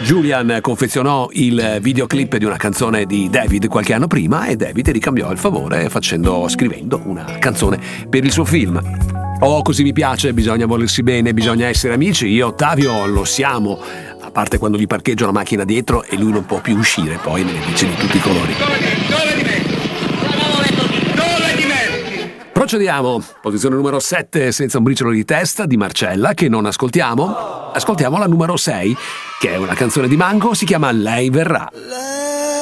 Julian confezionò il videoclip di una canzone di David qualche anno prima e David ricambiò il favore scrivendo una canzone per il suo film. Oh, così mi piace, bisogna volersi bene, bisogna essere amici. Io e Ottavio lo siamo, a parte quando gli parcheggio la macchina dietro e lui non può più uscire, poi me ne dice di tutti i colori. Procediamo, posizione numero 7, Senza un briciolo di testa, di Marcella, che non ascoltiamo. Ascoltiamo la numero 6, che è una canzone di Mango, si chiama Lei verrà.